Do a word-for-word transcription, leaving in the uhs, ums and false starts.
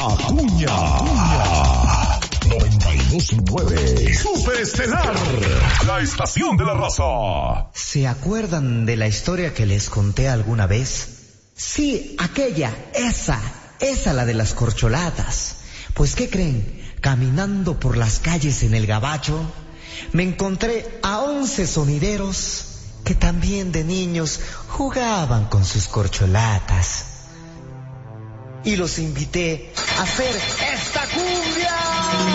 Acuña. Acuña. noventa y dos punto nueve. Super Estelar. La estación de la raza. ¿Se acuerdan de la historia que les conté alguna vez? Sí, aquella, esa, esa la de las corcholatas. Pues, ¿qué creen? Caminando por las calles en el Gabacho, me encontré a once sonideros que también de niños jugaban con sus corcholatas. Y los invité a hacer esta cumbia.